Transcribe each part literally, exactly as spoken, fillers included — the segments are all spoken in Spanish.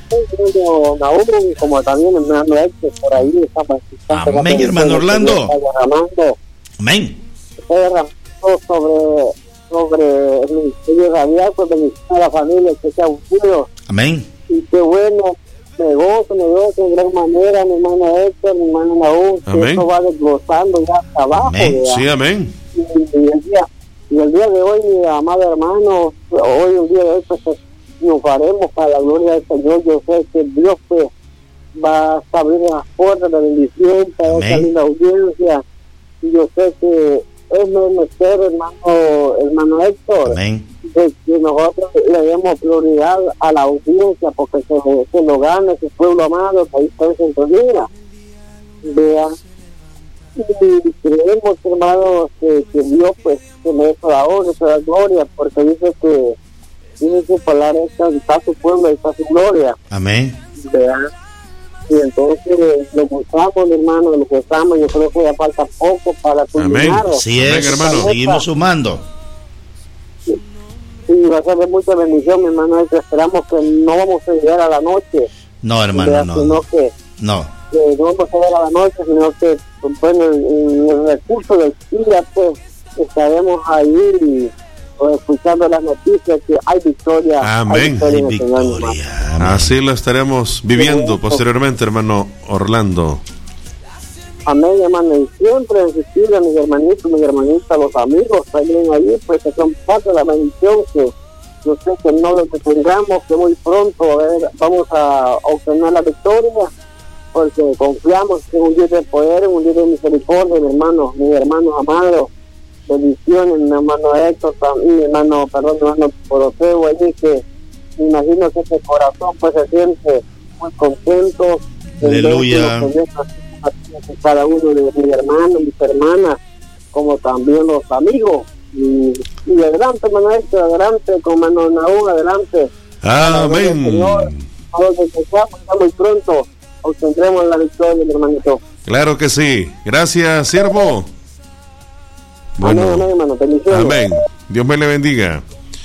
hermano Naúl, y como también hermano Héctor, por ahí está participando. Amén, hermano Orlando. Amén. Estoy derramando sobre, sobre el ministerio radial, pues bendición a la familia que se ha unido. Amén. Y qué bueno, me gozo, me gozo en gran manera, mi hermano Héctor, mi hermano Naúl, que eso va desglosando ya hasta abajo. Amén. ¿verdad? Sí, amén. Y, y, el día, y el día de hoy, mi amado hermano, hoy el día de hoy, pues nos haremos para la gloria del Señor. Yo sé que Dios pues va a abrir las puertas de bendición para esta linda audiencia, y yo sé que es menester, hermano, hermano Héctor, amén, de que nosotros le demos prioridad a la audiencia, porque se, se lo gana ese pueblo amado que ahí está en sintonía. Vean, y creemos, hermanos, que, que Dios pues se merece la honra y la gloria, porque dice que tiene su palabra, está su pueblo y está su gloria. Amén. Vean, y entonces lo gozamos, hermano, lo gozamos. Yo creo que ya falta poco para culminar. Sí es, amén, hermano, seguimos sumando. Sí, sí, va a ser de mucha bendición, mi hermano. Esperamos que no vamos a llegar a la noche. No, hermano, ¿verdad? no. Sino que, no. que no vamos a llegar a la noche, sino que, bueno, en el recurso del día, pues, estaremos ahí pues, escuchando las noticias que hay victoria. Amén. Hay victoria, hay victoria. Amén. Así lo estaremos viviendo posteriormente, hermano Orlando. Amén, hermano. Y siempre insistir a mis hermanitos, mis hermanitas, los amigos también allí, pues que son parte de la bendición, que yo sé que no lo detengamos, que muy pronto a ver, vamos a obtener la victoria, porque confiamos que es un Dios de poder, un Dios de misericordia, mi hermano, mis hermanos amados. Bendiciones, mi hermano Héctor, mi hermano, perdón, mi hermano Poroteo, allí, que me imagino que ese corazón pues se siente muy contento. Aleluya. Cada uno de mis hermanos, mis hermanas, como también los amigos. Y, y adelante, hermano Héctor, adelante, con hermano Naúl, adelante. Amén. Señor, a lo que pensamos, ya muy pronto obtendremos la victoria, mi hermanito. Claro que sí. Gracias, siervo. Bueno, amén, amén, hermano. Bendiciones. Amén. Dios me le bendiga.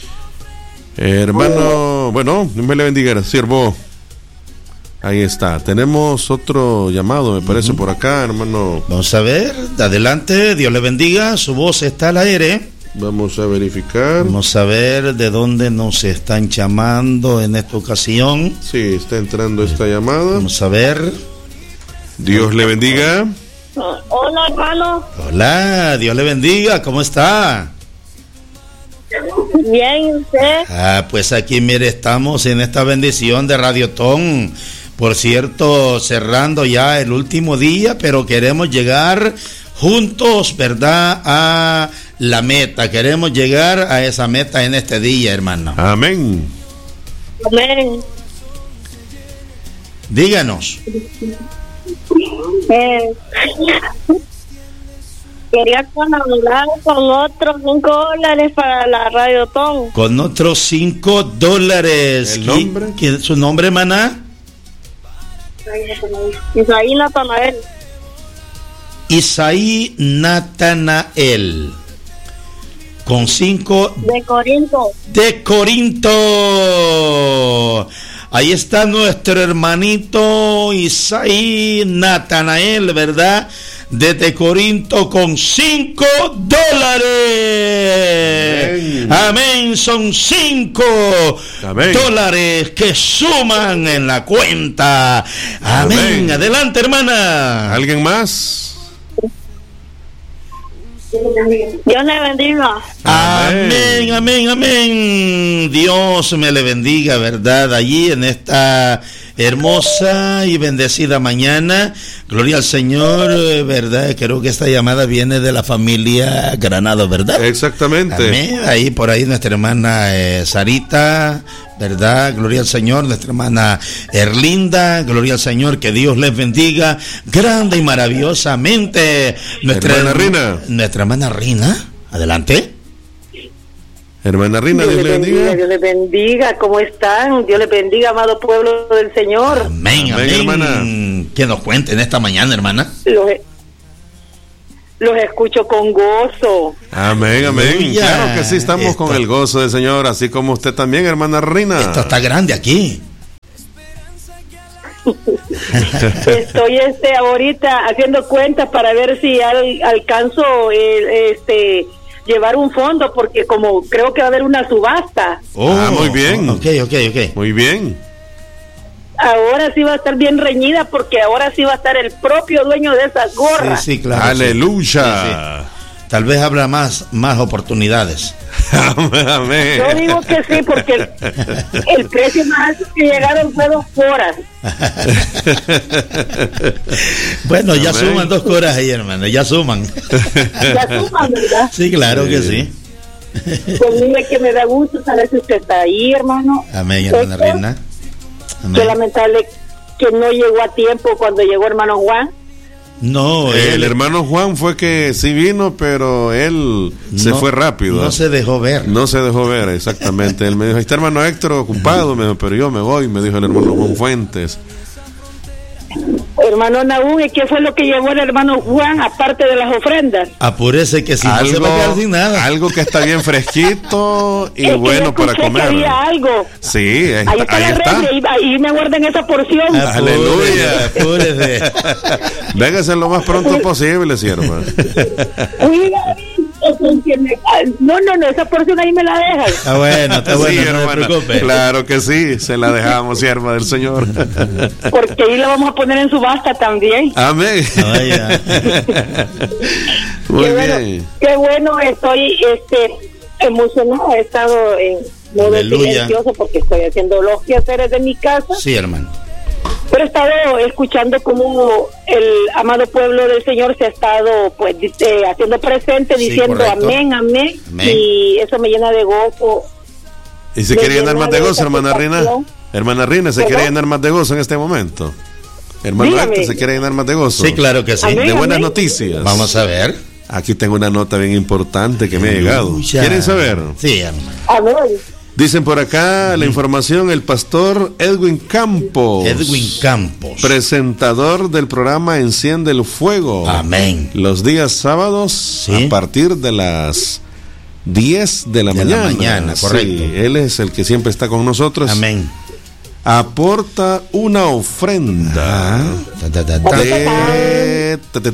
Eh, hermano, amén. Bueno, Dios me le bendiga, siervo. Ahí está. Tenemos otro llamado, me parece, uh-huh. por acá, hermano. Vamos a ver. Adelante. Dios le bendiga. Su voz está al aire. Vamos a verificar. Vamos a ver de dónde nos están llamando en esta ocasión. Sí, está entrando esta llamada. Vamos a ver. Dios le bendiga. Hola, hermano. Hola, Dios le bendiga. ¿Cómo está? Bien, ¿usted? Ah, pues aquí, mire, estamos en esta bendición de Radiotón. Por cierto, cerrando ya el último día, pero queremos llegar juntos, ¿verdad?, a la meta. Queremos llegar a esa meta en este día, hermano. Amén. Amén. Díganos. Eh, quería colaborar con otros cinco dólares para la Radiotón. Con otros cinco dólares. ¿El nombre? ¿Quién es su nombre, hermana? Isaí Natanael. Isaí Natanael. Con cinco. De Corinto. De Corinto. Ahí está nuestro hermanito Isaí Natanael, ¿verdad? Desde Corinto con cinco dólares. Amén. Amén. Son cinco Amén. Dólares que suman en la cuenta. Amén. Amén. Adelante, hermana. ¿Alguien más? Dios le bendiga. Amén, amén, amén. Dios me le bendiga, ¿verdad? Allí en esta hermosa y bendecida mañana. Gloria al Señor, ¿verdad? Creo que esta llamada viene de la familia Granado, ¿verdad? Exactamente. Amén. Ahí por ahí nuestra hermana eh, Sarita, ¿verdad? Gloria al Señor. Nuestra hermana Erlinda, gloria al Señor. Que Dios les bendiga grande y maravillosamente. Nuestra hermana Rina. Nuestra hermana Rina, adelante. Hermana Rina, Dios, Dios le bendiga. bendiga. Dios le bendiga, ¿cómo están? Dios le bendiga, amado pueblo del Señor. Amén, amén, amén. Hermana. ¿Qué nos cuenta en esta mañana, hermana? Los, los escucho con gozo. Amén, amén. Aleluya. Claro que sí, estamos esto, con el gozo del Señor, así como usted también, hermana Rina. Esto está grande aquí. Estoy este ahorita haciendo cuentas para ver si al, alcanzo eh, este llevar un fondo, porque como creo que va a haber una subasta. Oh, ah, muy bien. Ok, ok, ok. Muy bien. Ahora sí va a estar bien reñida, porque ahora sí va a estar el propio dueño de esas gorras. Sí, sí, claro. Aleluya. Sí, sí. Tal vez habrá más, más oportunidades. Amén. Yo digo que sí, porque el, el precio más alto que llegaron fue dos horas. Bueno, ya Amén. suman dos horas ahí, hermano, ya suman. Ya suman, ¿verdad? Sí, claro Sí. que sí. Pues mire que me da gusto saber si usted está ahí, hermano. Amén, hermana Héctor, Reina. Qué Amén. lamentable que no llegó a tiempo cuando llegó hermano Juan. No, El él hermano Juan fue que sí vino, pero él se no- fue rápido. No se dejó ver. No se dejó ver, exactamente. Él me dijo, ahí está hermano Héctor ocupado, me dijo, pero yo me voy, me dijo el hermano Juan Fuentes. Hermano Nahum, ¿y qué fue lo que llevó el hermano Juan aparte de las ofrendas? Apúrese que si no se va a quedar sin nada. algo que está bien fresquito y Es que bueno yo para escuché comer. que había algo. Sí, ahí, Ahí está ahí la está. refri, ahí, ahí me guarden esa porción. Aleluya. Apúrese, apúrese. Véngase lo más pronto posible, sierva. Cuida, que me- ah, no, no, no, esa porción ahí me la dejan. Está bueno, está bueno, Sí, no se hermana. preocupe. Claro que sí, se la dejamos, sierva del Señor. Porque ahí la vamos a poner en subasta también. Amén. Vaya. Muy Qué bueno, bien. qué bueno, estoy este emocionado, he estado en modo Aleluya. silencioso porque estoy haciendo los quehaceres de mi casa, Sí, hermano. pero he estado escuchando cómo el amado pueblo del Señor se ha estado pues eh, haciendo presente, Sí, diciendo correcto. amén, amén, Amén. y eso me llena de gozo. ¿Y se Me quiere llenar llena más de de gozo, hermana Rina? satisfacción. Hermana Rina, ¿se ¿Perdón? quiere llenar más de gozo en este momento? Hermano Dígame. Héctor, ¿se quiere llenar más de gozo? Sí, claro que sí. Amén. De buenas Amén. noticias. Vamos a ver. Aquí tengo una nota bien importante que me ha llegado. Aleluya. ¿Quieren saber? Sí, hermano. Amén. Dicen por acá la información, el pastor Edwin Campos. Edwin Campos. Presentador del programa Enciende el Fuego. Amén. Los días sábados Sí. a partir de las diez de la De la mañana. mañana, correcto. Sí, él es el que siempre está con nosotros. Amén. Aporta una ofrenda. Ah, ta, ta, ta, ta. De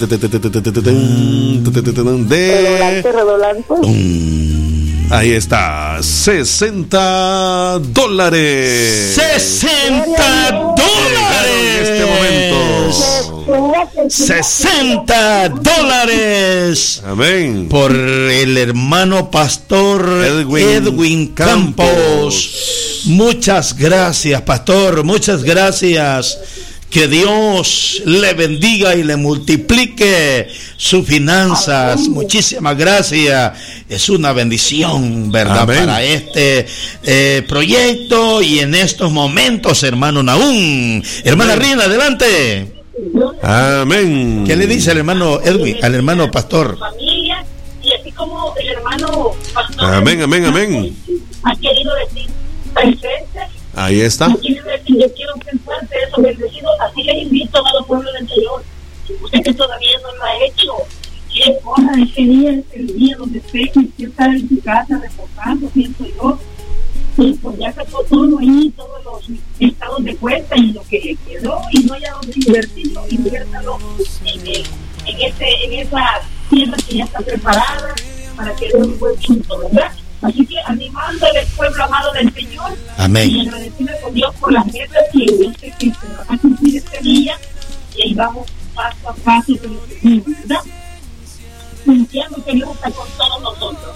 de Redolante, redolante. ahí está, sesenta dólares. ¡sesenta En este dólares! momento. ¡sesenta dólares! Amén. Por el hermano pastor Edwin Edwin, Campos. Campos. Muchas gracias, pastor. Muchas gracias. Que Dios le bendiga y le multiplique sus finanzas. Muchísimas gracias. Es una bendición, ¿verdad? Amén. Para este eh, proyecto y en estos momentos, hermano Nahum. Hermana Amén. Rina, adelante. Amén. ¿Qué le dice al hermano Edwin, al hermano pastor? familia, y así como el hermano pastor Amén, amén, amén. ha querido decir presente, Ahí está. ha querido decir yo quiero pensar de eso bendecido, así le invito a los pueblos del Señor, usted que todavía no lo ha hecho, que corra ese día, el día donde esté, que esté en su casa reposando, pienso yo, y pues ya sacó todo ahí, todos los estados de cuenta y lo que le quedó, y no haya donde invertirlo, inviértalo en, el, en, ese, en esa tierra que ya está preparada para que dé un buen fruto, ¿verdad? Así que animándole al pueblo amado del Señor, Amén. y agradeciendo con Dios por las metas que dice que se van a cumplir este día, y ahí vamos paso a paso con lo que vimos, ¿verdad? Confiando que Dios está con todos nosotros.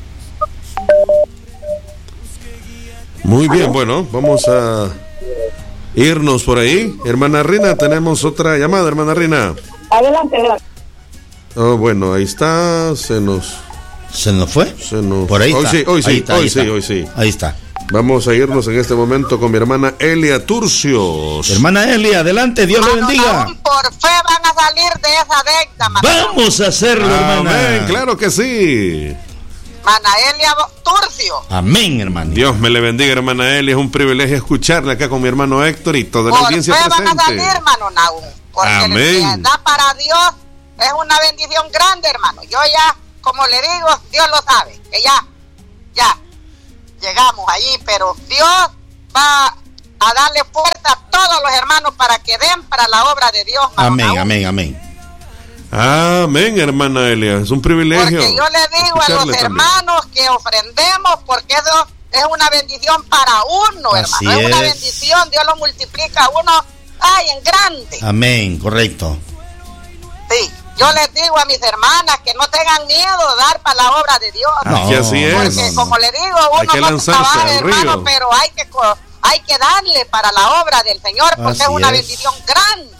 Muy bien, bueno, vamos a irnos por ahí. Hermana Rina, tenemos otra llamada, hermana Rina. Adelante, adelante. Oh, bueno, ahí está, se nos... ¿Se nos fue? Se nos... Por ahí hoy está. sí, hoy sí, Ahí está, hoy ahí sí, está. hoy sí. Ahí está. Vamos a irnos en este momento con mi hermana Elia Turcios. Hermana Elia, adelante, Dios le bendiga. Por fe van a salir de esa deuda, mana. Vamos a hacerlo, hermana. Amén, claro que sí. Mana Elia Turcio. Amén, hermano. Dios me le bendiga, hermana Elia. Es un privilegio escucharle acá con mi hermano Héctor y toda la Por fe audiencia van a presente. salir, hermano Nahum. Porque Amén. el que da para Dios es una bendición grande, hermano. Yo ya, como le digo, Dios lo sabe, que ya, ya, llegamos allí, pero Dios va a darle fuerza a todos los hermanos para que den para la obra de Dios. Amén, Aún. amén, amén. Amén, hermana Elia, es un privilegio. Porque yo le digo a los hermanos también que ofrendemos, porque eso es una bendición para uno, Así hermano. Es, es una bendición, Dios lo multiplica a uno, ay, en grande. Amén, correcto. Sí, yo les digo a mis hermanas que no tengan miedo de dar para la obra de Dios. No, que así es. Porque no, como no. le digo, uno no trabaja, hermano, pero hay que, hay que darle para la obra del Señor, porque así es una es. bendición grande.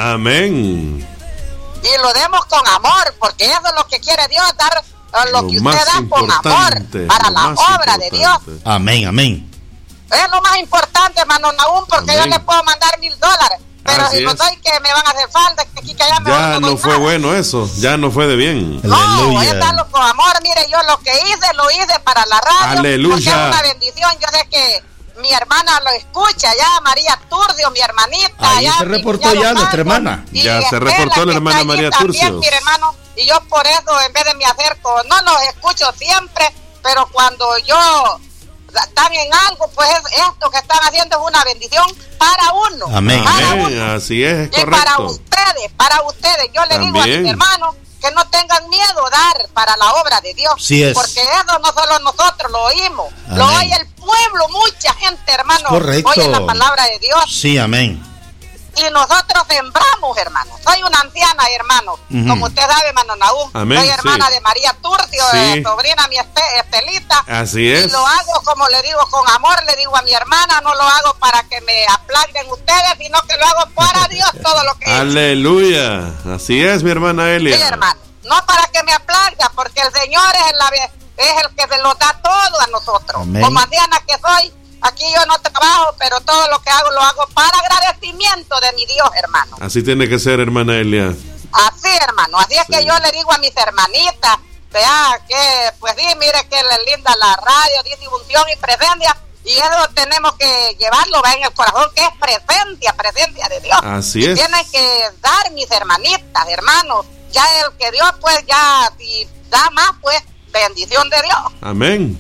Amén. Y lo demos con amor, porque eso es lo que quiere Dios, dar lo, lo que usted da con amor para la obra importante. de Dios. Amén, amén. Es lo más importante, hermano Nahum, porque amén. yo le puedo mandar mil dólares, pero Así si no doy que me van a hacer falta, que aquí que allá me Ya no, no fue nada. bueno eso, ya no fue de bien. No, Aleluya. es darlo con amor. Mire, yo lo que hice, lo hice para la radio. Aleluya. Porque es una bendición. Yo sé que mi hermana lo escucha ya, María Turcio, mi hermanita. Ahí ya, se reportó ya nuestra hermana. Ya se reportó la hermana María Turcio. Mi hermano, y yo por eso en vez de me acerco, no los escucho siempre, pero cuando yo están en algo, pues esto que están haciendo es una bendición para uno. Amén. Para Amén. uno. Así es, y correcto. para ustedes, para ustedes, yo le También. digo a mis hermanos que no tengan miedo a dar para la obra de Dios. Sí es. Porque eso no solo nosotros lo oímos, Amén. lo oye el pueblo, mucha gente, hermano, Correcto. oye la palabra de Dios. Sí, amén. Y nosotros sembramos, hermano. Soy una anciana, hermano. Uh-huh. Como usted sabe, hermano Nahum. Amén, Soy hermana sí. de María Turcio, Sí. eh, sobrina mi este- Estelita. Así es. Y lo hago, como le digo, con amor. Le digo a mi hermana, no lo hago para que me aplaudan ustedes, sino que lo hago para Dios todo lo que Aleluya. Así es, mi hermana Elia. Sí, hermano. No para que me aplaudan, porque el Señor es, la, es el que se lo da todo a nosotros. Amén. Como anciana que soy, aquí yo no trabajo, pero todo lo que hago lo hago para agradecimiento de mi Dios, hermano. Así tiene que ser, hermana Elia. Así, hermano. Así es Sí. que yo le digo a mis hermanitas, vea, que, pues sí, mire que le linda la radio, distribución y presencia, y eso tenemos que llevarlo, va en el corazón, que es presencia, presencia de Dios. Así y es. tienen que dar mis hermanitas, hermanos. Ya el que Dios, pues ya, si da más, pues bendición de Dios. Amén.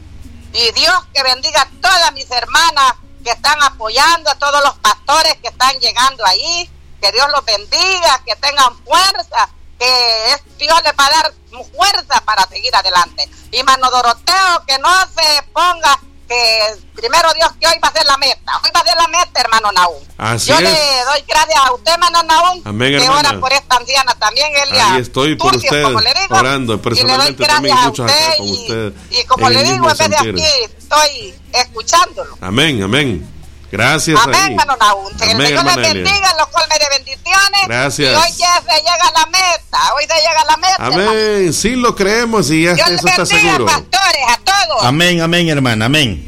Y Dios que bendiga a todas mis hermanas que están apoyando, a todos los pastores que están llegando ahí. Que Dios los bendiga, que tengan fuerza, que es, Dios les va a dar fuerza para seguir adelante. Y mano Doroteo, que no se ponga, que primero Dios, que hoy va a ser la meta. Hoy va a ser la meta, hermano Nahum. Así Yo es. le doy gracias a usted, hermano Nahum, Amén, que hermana. ora por esta anciana también, Elia. Ahí estoy por Turcio, usted, como le digo, orando. Personalmente y le doy también gracias a muchos acá usted, con y, usted. y como en le el digo, mismo en vez de sentir. aquí, estoy escuchándolo. Amén, amén. Gracias. Amén, ahí. hermano Nahum. Que el Amén, Señor les hermana Elia. bendiga, los colmes de bendiciones. Gracias. Y hoy ya se llega a la meta. Hoy se llega a la meta. hermano. Amén. Sí lo creemos y ya Dios les eso está bendiga, seguro. pastores, a todos. Amén, amén, hermana, amén.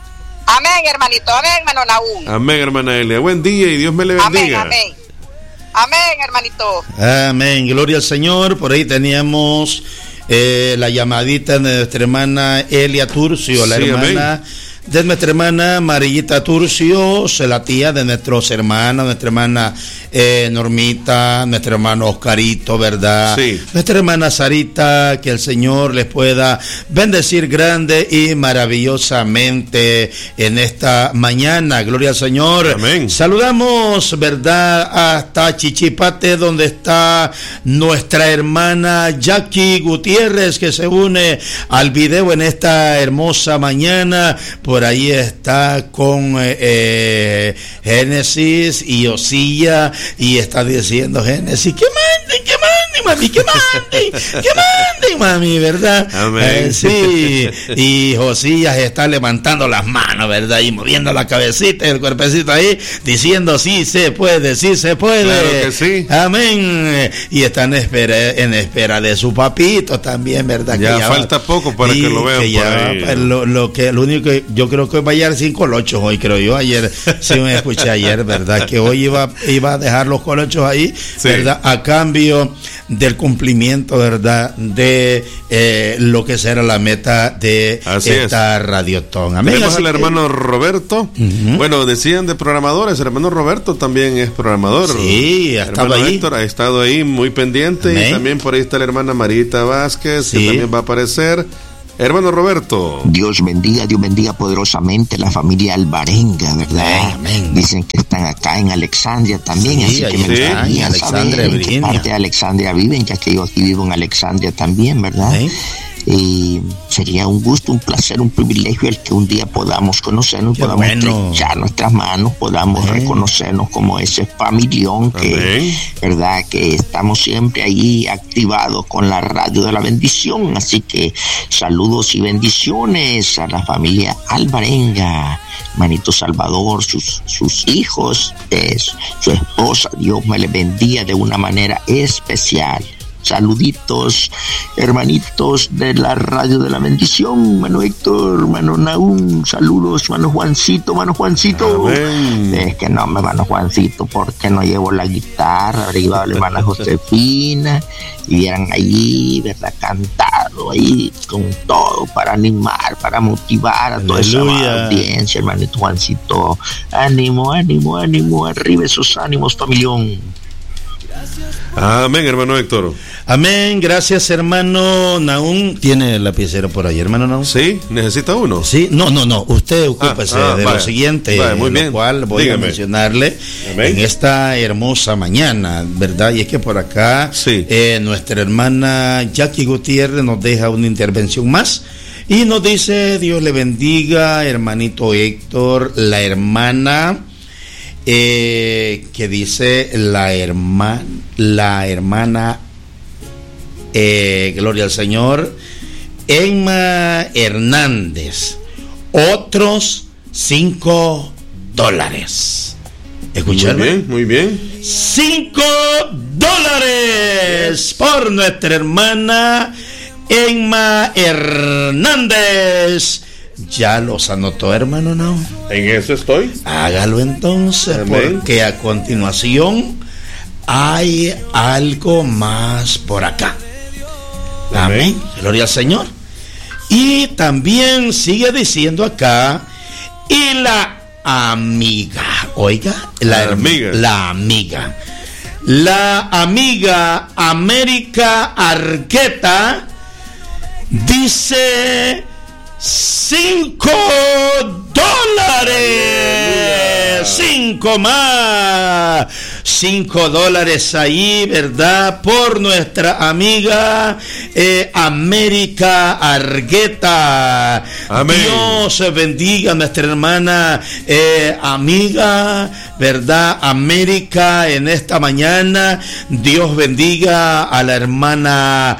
Amén, hermanito. Amén, hermano Nahum. Amén, hermana Elia. Buen día y Dios me le Amén, bendiga. amén. Amén, hermanito. Amén, gloria al Señor. Por ahí teníamos eh, la llamadita de nuestra hermana Elia Turcio, la Sí, hermana amén. de nuestra hermana Marillita Turcio, la tía de nuestros hermanos, nuestra hermana eh, Normita, nuestro hermano Oscarito, ¿verdad? Sí. Nuestra hermana Sarita, que el Señor les pueda bendecir grande y maravillosamente en esta mañana. Gloria al Señor. Amén. Saludamos, ¿verdad?, hasta Chichipate, donde está nuestra hermana Jackie Gutiérrez, que se une al video en esta hermosa mañana. Por ahí está con eh, eh, Génesis y Osilla, y está diciendo Génesis, que manden, que manden, mami, que manden, que manden, mami, ¿verdad? Amén. Eh, sí, y Josías está levantando las manos, ¿verdad? Y moviendo la cabecita y el cuerpecito ahí, diciendo sí se puede, sí se puede. Claro que sí. Amén. Y están en espera, en espera de su papito también, ¿verdad? Ya Que falta va, poco para y que lo vean que por ya ahí. va, lo, lo que, lo único que yo creo que va a llegar sin colochos hoy, creo yo. Ayer sí me escuché ayer, ¿verdad? Que hoy iba, iba a dejar los colochos ahí, Sí. ¿verdad? A cambio del cumplimiento, ¿verdad? De eh, lo que será la meta de Así esta radiotón. Amén. Tenemos Así al que- hermano Roberto. Ujú. Bueno, decían de programadores. El hermano Roberto también es programador. Sí, ha estado Hermano ahí. Héctor ha estado ahí muy pendiente. Amén. Y también por ahí está la hermana Marita Vázquez, Sí. que también va a aparecer. Hermano Roberto. Dios bendiga, Dios bendiga poderosamente la familia Alvarenga, ¿verdad? Amén. Dicen que están acá en Alexandria también, sí, así que me gustaría sí, saber en qué parte de Alexandria viven, ya que yo aquí vivo en Alexandria también, ¿verdad? ¿Sí? Y sería un gusto, un placer, un privilegio el que un día podamos conocernos, Qué podamos bueno. estrechar nuestras manos, podamos Amén. reconocernos como ese familión que, Amén. verdad, que estamos siempre ahí activados con la radio de la bendición. Así que saludos y bendiciones a la familia Alvarenga, hermanito Salvador, sus, sus hijos, eh, su esposa. Dios me les bendiga de una manera especial. Saluditos, hermanitos de la radio de la bendición, hermano Héctor, hermano Naúm, saludos, hermano Juancito, hermano Juancito. Amén. Es que no, hermano Juancito, porque no llevo la guitarra, habría llevado a la hermana Josefina, y vieran allí, ¿verdad? Cantado ahí con todo para animar, para motivar a toda Aleluya. esa audiencia, hermanito Juancito. Ánimo, ánimo, ánimo, arriba esos ánimos, familión. Amén, hermano Héctor. Amén, gracias, hermano Naúm. ¿Tiene el lapicero por ahí, hermano Naúm? Sí, ¿necesita uno? Sí, no, no, no, usted ocúpese ah, ah, de vaya, lo siguiente, vaya, muy bien. Lo cual voy Dígame. a mencionarle Amén. en esta hermosa mañana, ¿verdad? Y es que por acá sí. eh, nuestra hermana Jackie Gutiérrez nos deja una intervención más y nos dice: Dios le bendiga, hermanito Héctor, la hermana... Eh, que dice la hermana, la hermana, eh, gloria al Señor, Emma Hernández, otros cinco dólares. ¿Escucharon? Muy bien, muy bien. Cinco dólares por nuestra hermana Emma Hernández. ¿Ya los anotó, hermano? No. En eso estoy. Hágalo entonces, Amén. porque a continuación hay algo más por acá. Amén. Amén. Gloria al Señor. Y también sigue diciendo acá, y la amiga, oiga, la, la amiga, la amiga, la amiga América Arqueta dice: Cinco dólares, cinco más, cinco dólares ahí, ¿verdad? Por nuestra amiga eh, América Argueta. Amén. Dios bendiga a nuestra hermana eh, amiga, ¿verdad? América en esta mañana. Dios bendiga a la hermana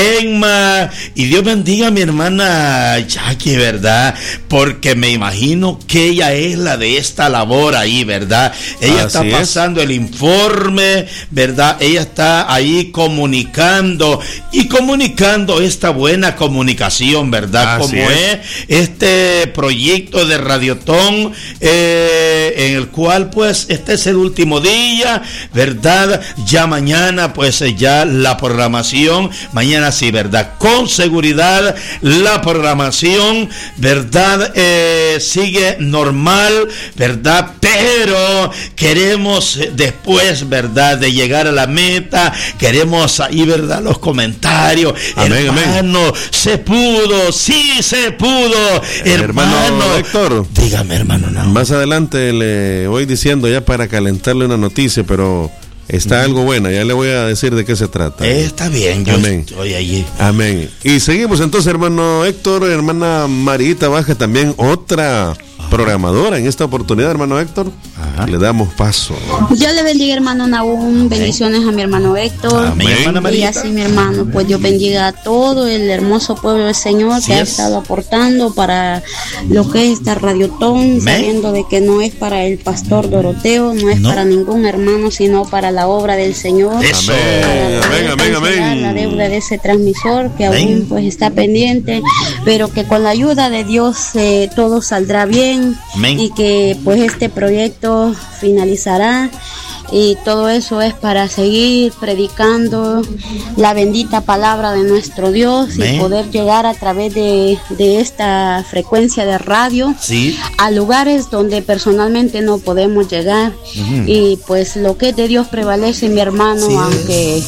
Emma, y Dios bendiga a mi hermana Jackie, ¿verdad? Porque me imagino que ella es la de esta labor ahí, ¿verdad? Ella Así está pasando es. el informe, ¿verdad? Ella está ahí comunicando y comunicando esta buena comunicación, ¿verdad? Así Como es. es este proyecto de Radiotón, eh, en el cual pues este es el último día, ¿verdad? Ya mañana pues ya la programación, mañana sí, ¿verdad? Con seguridad la programación, ¿verdad? Eh, sigue normal, ¿verdad? Pero queremos después, ¿verdad? De llegar a la meta, queremos ahí, ¿verdad? Los comentarios. Amén, hermano, amén. Se pudo, sí se pudo, hermano. Hermano Héctor, dígame, hermano. No. Más adelante le voy diciendo ya para calentarle una noticia, pero está algo buena, ya le voy a decir de qué se trata. Eh, está bien, yo Amén. estoy allí. Amén. Y seguimos entonces, hermano Héctor, hermana Marita Baja, también otra programadora en esta oportunidad, hermano Héctor. Ajá. Le damos paso. Dios le bendiga, hermano Naúm, bendiciones a mi hermano Héctor. Amén. Y así, mi hermano, pues Dios bendiga a todo el hermoso pueblo del Señor que ha estado aportando para lo que es esta Radiotón, sabiendo de que no es para el pastor Doroteo, no es no. para ningún hermano, sino para la obra del Señor. Eso. Amén, amén, amén. La deuda de ese transmisor que amén. aún pues está pendiente, pero que con la ayuda de Dios eh, todo saldrá bien. Amén. Y que pues este proyecto finalizará, y todo eso es para seguir predicando la bendita palabra de nuestro Dios. Amén. Y poder llegar a través de, de esta frecuencia de radio sí. a lugares donde personalmente no podemos llegar. Uh-huh. Y pues lo que es de Dios prevalece, mi hermano, sí. aunque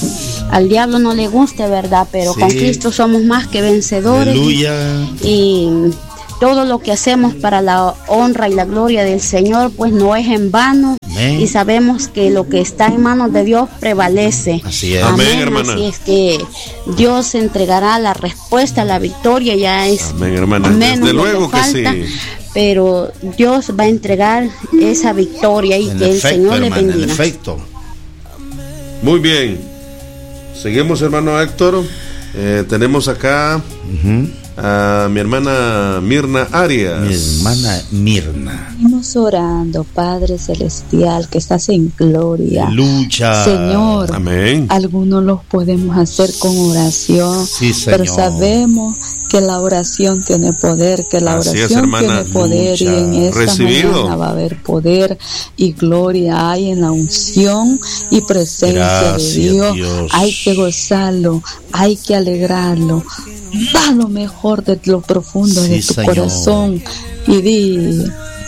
al diablo no le guste, ¿verdad? Pero sí, con Cristo somos más que vencedores. Aleluya. Y, y todo lo que hacemos para la honra y la gloria del Señor, pues no es en vano. Amén. Y sabemos que lo que está en manos de Dios prevalece. Así es. Amén, Amén, hermana. Así es que Dios entregará la respuesta, la victoria, ya es. Amén, hermana. Menos Desde luego que falta, sí. Pero Dios va a entregar esa victoria y en que efecto, el Señor hermana, le bendiga. En efecto. Muy bien. Seguimos, hermano Héctor. Eh, tenemos acá uh-huh. a mi hermana Mirna Arias. Mi hermana Mirna. Seguimos orando, Padre Celestial, que estás en gloria. Lucha. Señor, amén. Algunos los podemos hacer con oración, sí, Señor. Pero sabemos que la oración tiene poder, que la Así oración es, tiene poder. Lucha. Y en esta Recibido. mañana va a haber poder y gloria hay en la unción y presencia Gracias, de Dios. Dios. Hay que gozarlo, hay que alegrarlo. Da lo mejor de lo profundo sí, de tu Señor. Corazón y di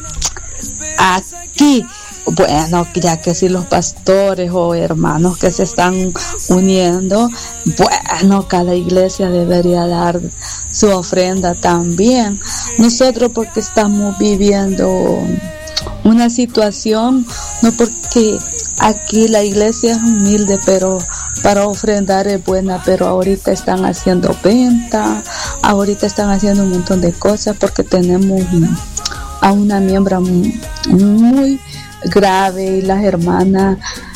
aquí. Bueno, ya que si los pastores o hermanos que se están uniendo, bueno, cada iglesia debería dar su ofrenda también. Nosotros porque estamos viviendo una situación, no porque aquí la iglesia es humilde, pero para ofrendar es buena, pero ahorita están haciendo venta, ahorita están haciendo un montón de cosas porque tenemos a una miembro muy, muy grave y las hermanas